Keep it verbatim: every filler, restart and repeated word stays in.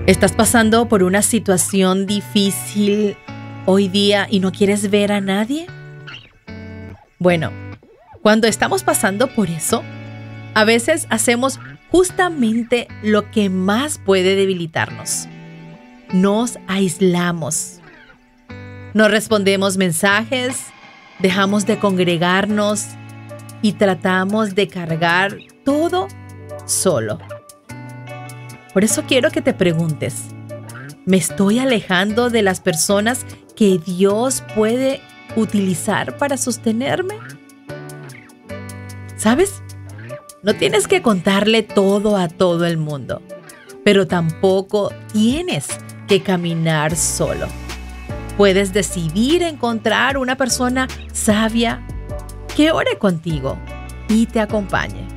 ¿Estás pasando por una situación difícil hoy día y no quieres ver a nadie? Bueno, cuando estamos pasando por eso, a veces hacemos justamente lo que más puede debilitarnos. Nos aislamos. No respondemos mensajes, dejamos de congregarnos y tratamos de cargar todo solo. Por eso quiero que te preguntes, ¿me estoy alejando de las personas que Dios puede utilizar para sostenerme? ¿Sabes? No tienes que contarle todo a todo el mundo, pero tampoco tienes que caminar solo. Puedes decidir encontrar una persona sabia que ore contigo y te acompañe.